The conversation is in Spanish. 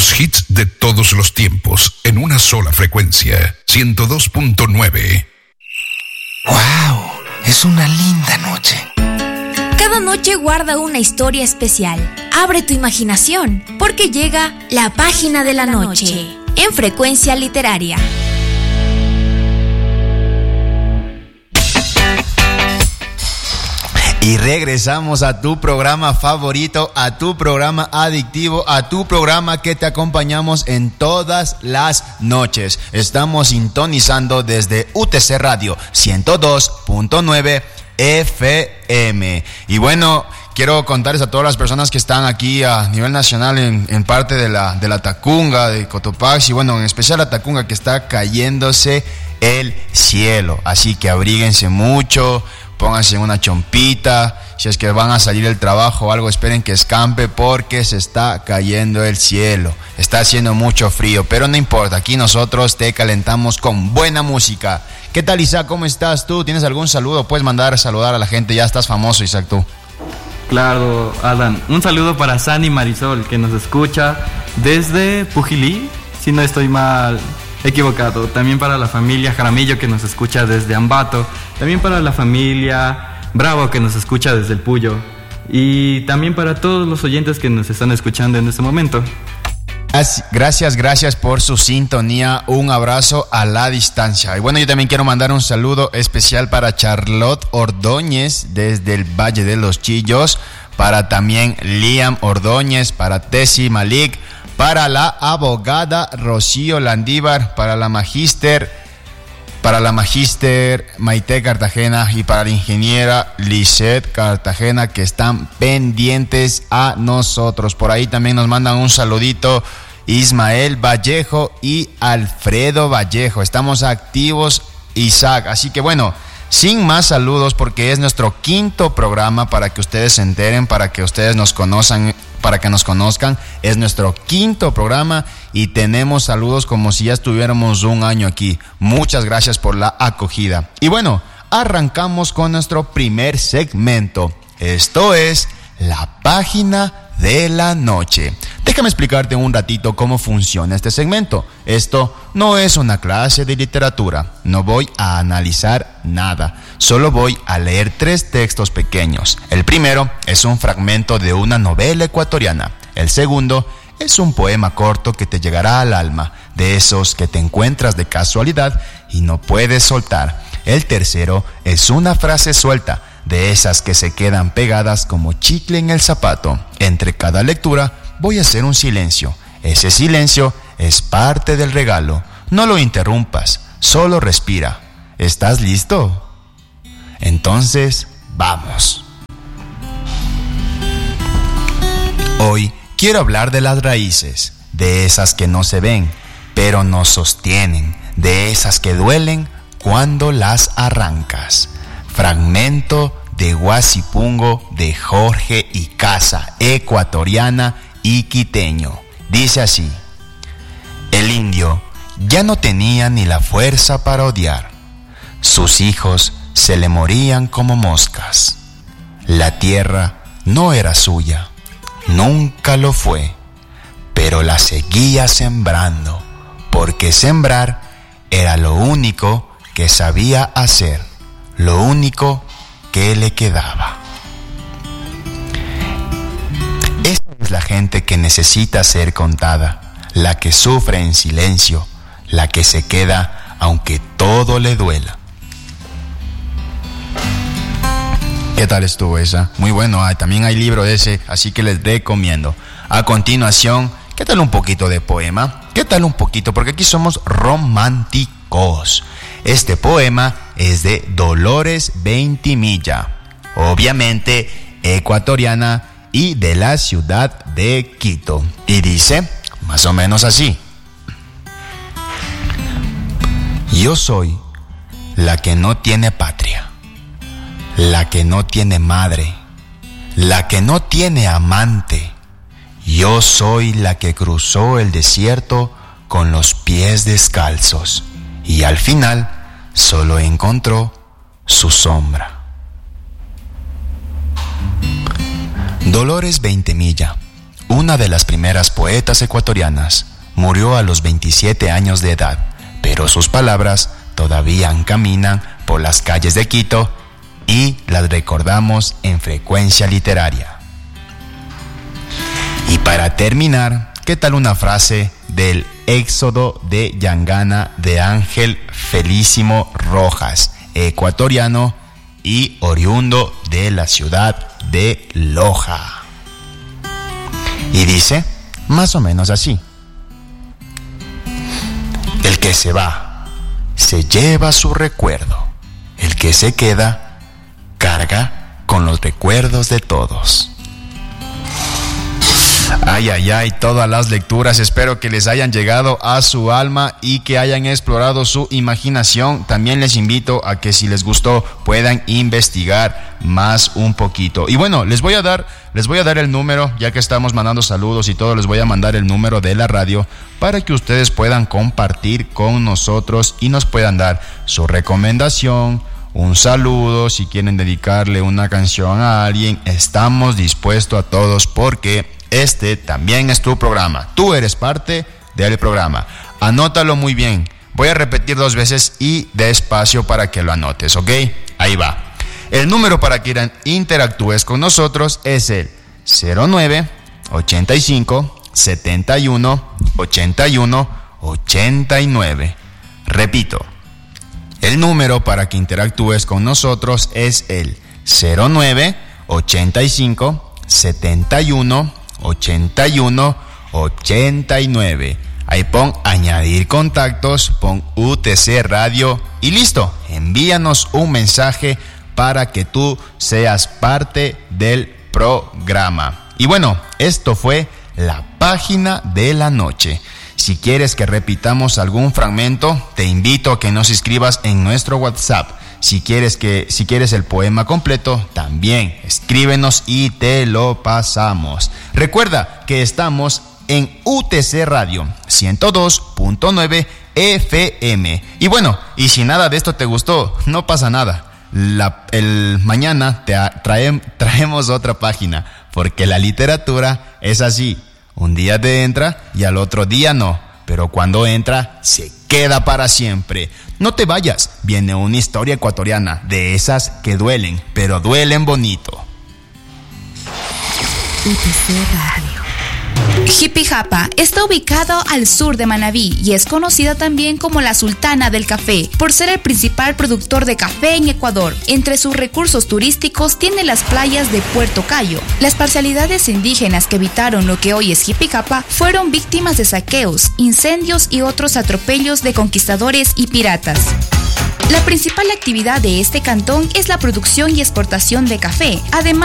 Los hits de todos los tiempos en una sola frecuencia. 102.9. ¡Wow! Es una linda noche. Cada noche guarda una historia especial. Abre tu imaginación, porque llega La Página de la Noche en Frecuencia Literaria. Y regresamos a tu programa favorito, a tu programa adictivo, a tu programa que te acompañamos en todas las noches. Estamos sintonizando desde UTC Radio 102.9 FM. Y bueno, quiero contarles a todas las personas que están aquí a nivel nacional en parte de la Tacunga, de Cotopaxi, bueno, en especial la Tacunga, que está cayéndose el cielo. Así que abríguense mucho, pónganse en una chompita. Si es que van a salir del trabajo o algo, esperen que escampe, porque se está cayendo el cielo. Está haciendo mucho frío, pero no importa, aquí nosotros te calentamos con buena música. ¿Qué tal, Isaac? ¿Cómo estás tú? ¿Tienes algún saludo? Puedes mandar a saludar a la gente, ya estás famoso, Isaac, tú. Claro, Adán. Un saludo para Sani Marisol, que nos escucha desde Pujilí, si no estoy mal equivocado. También para la familia Jaramillo, que nos escucha desde Ambato. También para la familia Bravo, que nos escucha desde el Puyo. Y también para todos los oyentes que nos están escuchando en este momento. Gracias por su sintonía. Un abrazo a la distancia. Y bueno, yo también quiero mandar un saludo especial para Charlotte Ordóñez desde el Valle de los Chillos, para también Liam Ordóñez, para Tessy Malik, para la abogada Rocío Landívar, para la magíster Maite Cartagena y para la ingeniera Lisette Cartagena, que están pendientes a nosotros. Por ahí también nos mandan un saludito Ismael Vallejo y Alfredo Vallejo. Estamos activos, Isaac. Así que bueno, sin más saludos, porque es nuestro quinto programa, para que ustedes se enteren, para que ustedes nos conozcan, es nuestro quinto programa y tenemos saludos como si ya estuviéramos un año aquí. Muchas gracias por la acogida. Y bueno, arrancamos con nuestro primer segmento. Esto es La Página de la Noche. Déjame explicarte un ratito cómo funciona este segmento. Esto no es una clase de literatura. No voy a analizar nada. Solo voy a leer 3 textos pequeños. El primero es un fragmento de una novela ecuatoriana. El segundo es un poema corto que te llegará al alma, de esos que te encuentras de casualidad y no puedes soltar. El tercero es una frase suelta, de esas que se quedan pegadas como chicle en el zapato. Entre cada lectura voy a hacer un silencio. Ese silencio es parte del regalo. No lo interrumpas, solo respira. ¿Estás listo? Entonces, vamos. Hoy quiero hablar de las raíces, de esas que no se ven, pero nos sostienen, de esas que duelen cuando las arrancas. Fragmento de Guasipungo de Jorge Icaza, ecuatoriana y quiteño. Dice así: el indio ya no tenía ni la fuerza para odiar. Sus hijos se le morían como moscas. La tierra no era suya, nunca lo fue, pero la seguía sembrando, porque sembrar era lo único que sabía hacer, lo único que le quedaba. Esa es la gente que necesita ser contada, la que sufre en silencio, la que se queda aunque todo le duela. ¿Qué tal estuvo esa? Muy bueno, también hay libro de ese, así que les recomiendo. A continuación, ¿qué tal un poquito de poema? ¿Qué tal un poquito? Porque aquí somos románticos. Este poema es de Dolores Ventimilla, obviamente ecuatoriana y de la ciudad de Quito. Y dice más o menos así: yo soy la que no tiene patria, la que no tiene madre, la que no tiene amante. Yo soy la que cruzó el desierto con los pies descalzos y al final solo encontró su sombra. Dolores Ventimilla, una de las primeras poetas ecuatorianas. Murió a los 27 años de edad, pero sus palabras todavía caminan por las calles de Quito y las recordamos en Frecuencia Literaria. Y para terminar, ¿qué tal una frase del Éxodo de Yangana de Ángel Felísimo Rojas, ecuatoriano y oriundo de la ciudad de Loja? Y dice más o menos así: el que se va, se lleva su recuerdo. El que se queda, carga con los recuerdos de todos. Ay, ay, ay, todas las lecturas espero que les hayan llegado a su alma y que hayan explorado su imaginación. También les invito a que si les gustó puedan investigar más un poquito. Y bueno, les voy a dar el número, ya que estamos mandando saludos y todo, les voy a mandar el número de la radio para que ustedes puedan compartir con nosotros y nos puedan dar su recomendación, un saludo, si quieren dedicarle una canción a alguien. Estamos dispuestos a todos porque este también es tu programa. Tú eres parte del programa. Anótalo muy bien. Voy a repetir 2 veces y despacio para que lo anotes, ¿ok? Ahí va. El número para que interactúes con nosotros es el 09 85 71 81 89. Repito. El número para que interactúes con nosotros es el 09 85 71 81 89. Ahí pon añadir contactos, pon UTC Radio y listo. Envíanos un mensaje para que tú seas parte del programa. Y bueno, esto fue la página de la noche. Si quieres que repitamos algún fragmento, te invito a que nos escribas en nuestro WhatsApp. Si quieres el poema completo, también escríbenos y te lo pasamos. Recuerda que estamos en UTC Radio 102.9 FM. Y bueno, y si nada de esto te gustó, no pasa nada. Mañana traemos otra página, porque la literatura es así. Un día te entra y al otro día no, pero cuando entra se queda para siempre. No te vayas, viene una historia ecuatoriana de esas que duelen, pero duelen bonito. UTC Radio. Jipijapa está ubicado al sur de Manabí y es conocida también como la Sultana del Café, por ser el principal productor de café en Ecuador. Entre sus recursos turísticos tiene las playas de Puerto Cayo. Las parcialidades indígenas que habitaron lo que hoy es Jipijapa fueron víctimas de saqueos, incendios y otros atropellos de conquistadores y piratas. La principal actividad de este cantón es la producción y exportación de café, además